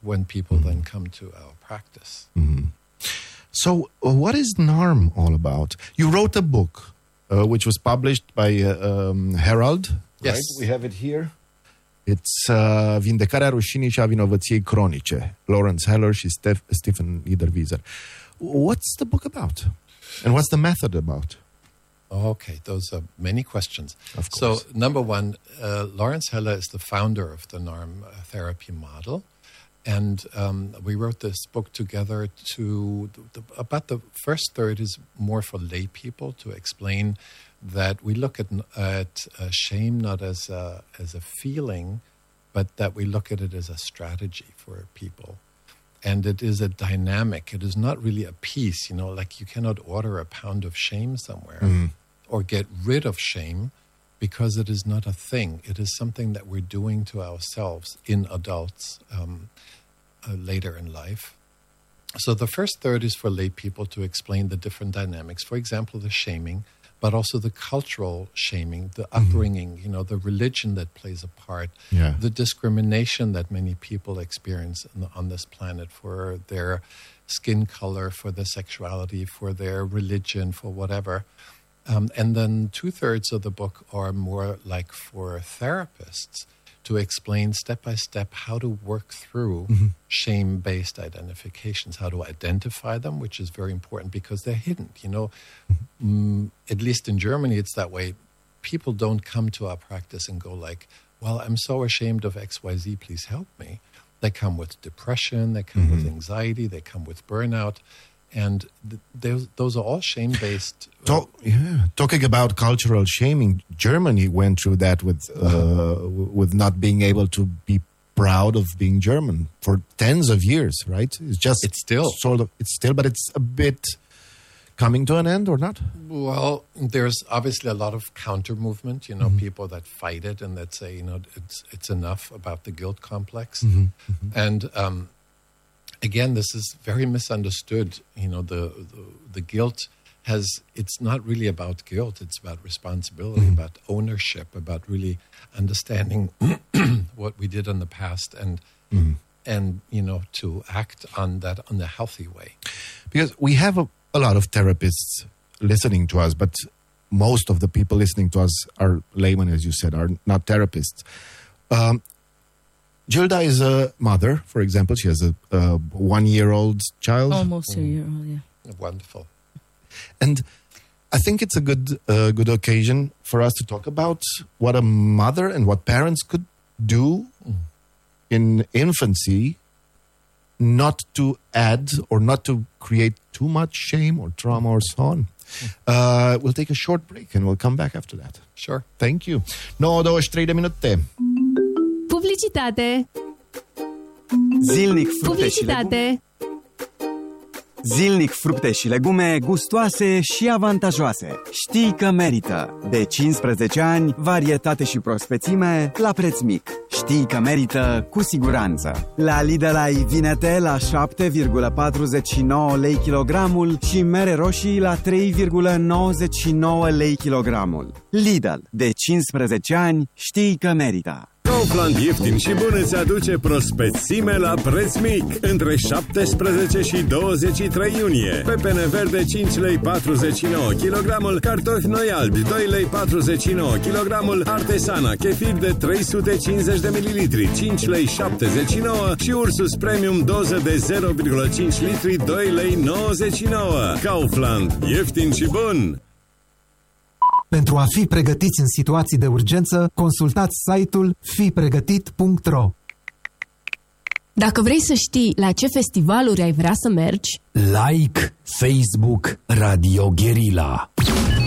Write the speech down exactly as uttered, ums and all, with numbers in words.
when people mm-hmm. then come to our practice. Mm-hmm. So uh, what is NARM all about? You wrote a book, uh, which was published by uh, um, Herald. Yes. Right? We have it here. It's uh, Vindecarea rușinii și a vinovăției cronice. Lawrence Heller și Steph, Stephen Niederwieser. What's the book about? And what's the method about? Okay, those are many questions. Of course. So, number one, uh, Lawrence Heller is the founder of the NARM uh, therapy model. And um, we wrote this book together to, the, about the first third is more for lay people, to explain that we look at, at uh, shame not as a, as a feeling, but that we look at it as a strategy for people. And it is a dynamic. It is not really a piece, you know, like you cannot order a pound of shame somewhere mm. or get rid of shame because it is not a thing. It is something that we're doing to ourselves in adults um, uh, later in life. So the first third is for lay people to explain the different dynamics. For example, the shaming, but also the cultural shaming, the upbringing, mm-hmm. you know, the religion that plays a part, yeah. the discrimination that many people experience on, on this planet for their skin color, for their sexuality, for their religion, for whatever. Um, and then two-thirds of the book are more like for therapists to explain step-by-step how to work through mm-hmm. shame-based identifications, how to identify them, which is very important because they're hidden. You know, mm-hmm. mm, at least in Germany, it's that way. People don't come to our practice and go like, well, I'm so ashamed of X Y Z, please help me. They come with depression, they come mm-hmm. with anxiety, they come with burnout. And th- those, those are all shame-based. Talk, yeah. Talking about cultural shaming, Germany went through that with uh, with not being able to be proud of being German for tens of years, right? It's just it's still sort of it's still, but it's a bit coming to an end, or not? Well, there's obviously a lot of counter movement. You know, mm-hmm. people that fight it and that say, you know, it's it's enough about the guilt complex, mm-hmm. Mm-hmm. and. Um, Again, this is very misunderstood. You know, the, the the guilt has, it's not really about guilt. It's about responsibility, mm-hmm. about ownership, about really understanding what we did in the past and, mm-hmm. and you know, to act on that in a healthy way. Because we have a, a lot of therapists listening to us, but most of the people listening to us are laymen, as you said, are not therapists. Um, Gilda is a mother, for example. She has a, a one-year-old child. Almost a year old, yeah. Wonderful. And I think it's a good uh, good occasion for us to talk about what a mother and what parents could do mm. in infancy not to add or not to create too much shame or trauma or so on. Mm. Uh, we'll take a short break and we'll come back after that. Sure. Thank you. nouă douăzeci și trei de minute. Publicitate. Zilnic fructe și Publicitate. legume. Zilnic fructe și legume gustoase și avantajoase. Știi că merită. De cincisprezece ani, varietate și prospețime la preț mic. Știi că merită cu siguranță. La Lidl ai vinete la șapte virgulă patruzeci și nouă lei kilogramul și mere roșii la trei virgulă nouăzeci și nouă lei kilogramul. Lidl. De cincisprezece ani, știi că merită. Kaufland ieftin și bun îți aduce prospețime la preț mic între șaptesprezece și douăzeci și trei iunie. Pepene verde cinci lei patruzeci și nouă kilogramul, cartofi noi albi doi lei patruzeci și nouă kilogramul, Artesana chefir de trei sute cincizeci de mililitri cinci lei șaptezeci și nouă și Ursus Premium doză de zero virgulă cinci litri doi lei nouăzeci și nouă. Kaufland, ieftin și bun! Pentru a fi pregătiți în situații de urgență, consultați site-ul fi pregătit punct ro. Dacă vrei să știi la ce festivaluri ai vrea să mergi, like Facebook Radio Guerilla.